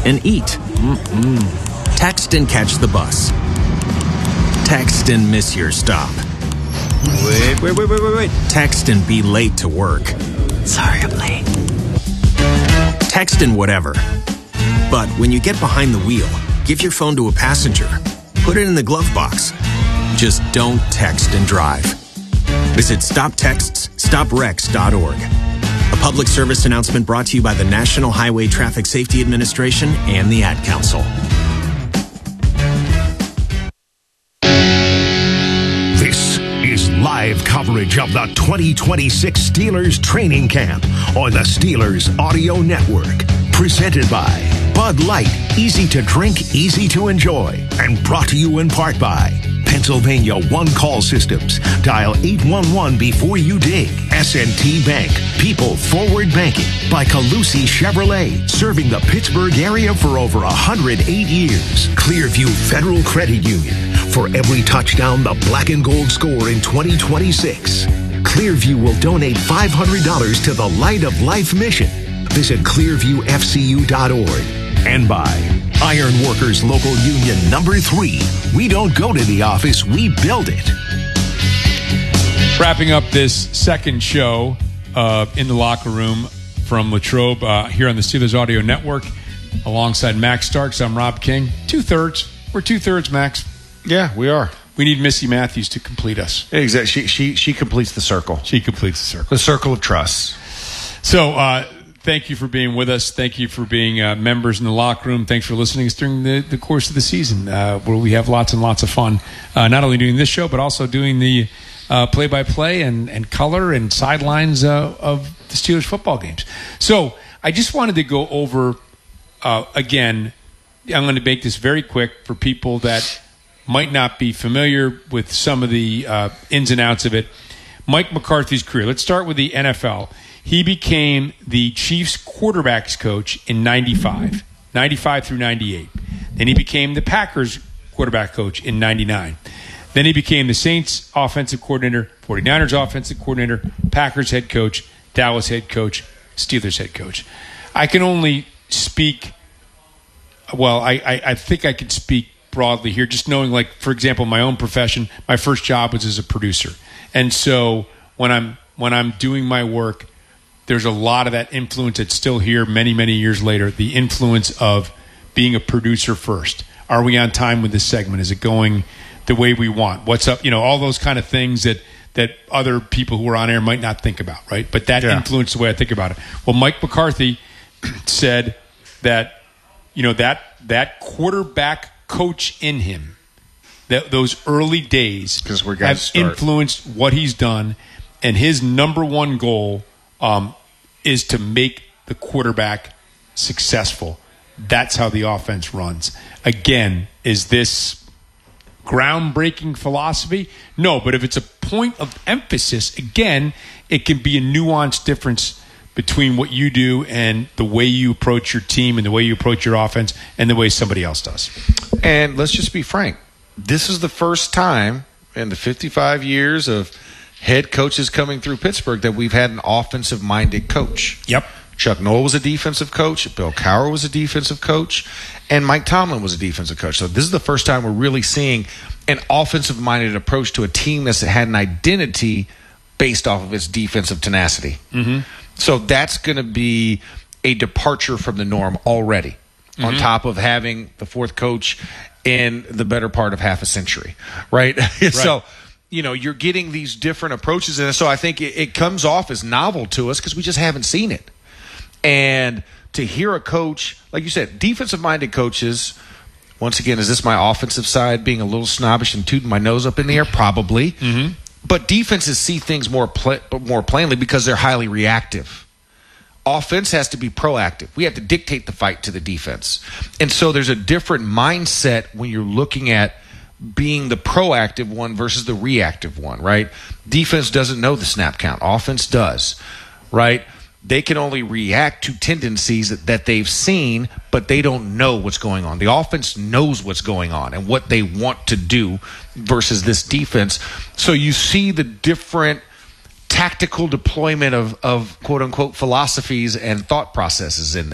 and eat. Text and catch the bus. Text and miss your stop. Wait. Text and be late to work. Sorry, I'm late. Text and whatever. But when you get behind the wheel, give your phone to a passenger. Put it in the glove box. Just don't text and drive. Visit StopTextsStopWrecks.org. A public service announcement brought to you by the National Highway Traffic Safety Administration and the Ad Council. This is live coverage of the 2026 Steelers training camp on the Steelers Audio Network. Presented by Bud Light, easy to drink, easy to enjoy. And brought to you in part by Pennsylvania One Call Systems. Dial 811 before you dig. S&T Bank. People Forward Banking. By Calusi Chevrolet. Serving the Pittsburgh area for over 108 years. Clearview Federal Credit Union. For every touchdown the black and gold score in 2026. Clearview will donate $500 to the Light of Life mission. Visit clearviewfcu.org. And by Iron Workers Local Union Number 3. We don't go to the office, we build it. Wrapping up this second show in the locker room from Latrobe here on the Steelers Audio Network alongside Max Starks. I'm Rob King. Two-thirds. We're two-thirds, Max. Yeah, we are. We need Missy Matthews to complete us. Exactly. She completes the circle. She completes the circle. The circle of trust. So, thank you for being with us. Thank you for being members in the locker room. Thanks for listening to us during the course of the season, where we have lots and lots of fun, not only doing this show, but also doing the play-by-play and color and sidelines of the Steelers football games. So I just wanted to go over, again, I'm going to make this very quick for people that might not be familiar with some of the ins and outs of it. Mike McCarthy's career. Let's start with the NFL. He became the Chiefs quarterbacks coach in 95 through 98. Then he became the Packers quarterback coach in 99. Then he became the Saints offensive coordinator, 49ers offensive coordinator, Packers head coach, Dallas head coach, Steelers head coach. I can only speak, well, I think I could speak broadly here, just knowing, like, for example, my own profession, my first job was as a producer. And so when I'm doing my work, there's a lot of that influence that's still here many, many years later, the influence of being a producer first. Are we on time with this segment? Is it going the way we want? What's up? All those kind of things that other people who are on air might not think about, right? But that influenced the way I think about it. Well, Mike McCarthy said that, that quarterback coach in him, that those early days have influenced what he's done, and his number one goal is to make the quarterback successful. That's how the offense runs. Again, is this groundbreaking philosophy? No, but if it's a point of emphasis, again, it can be a nuanced difference between what you do and the way you approach your team and the way you approach your offense and the way somebody else does. And let's just be frank. This is the first time in the 55 years of head coaches coming through Pittsburgh that we've had an offensive-minded coach. Yep. Chuck Noll was a defensive coach. Bill Cowher was a defensive coach. And Mike Tomlin was a defensive coach. So this is the first time we're really seeing an offensive-minded approach to a team that's had an identity based off of its defensive tenacity. Mm-hmm. So that's going to be a departure from the norm already, on top of having the fourth coach in the better part of half a century, right? So, you're getting these different approaches. And so I think it comes off as novel to us because we just haven't seen it. And to hear a coach, like you said, defensive-minded coaches, once again, is this my offensive side being a little snobbish and tooting my nose up in the air? Probably. Mm-hmm. But defenses see things more plainly because they're highly reactive. Offense has to be proactive. We have to dictate the fight to the defense. And so there's a different mindset when you're looking at being the proactive one versus the reactive one, right? Defense doesn't know the snap count. Offense does, right? They can only react to tendencies that they've seen, but they don't know what's going on. The offense knows what's going on and what they want to do versus this defense. So you see the different tactical deployment of quote-unquote philosophies and thought processes in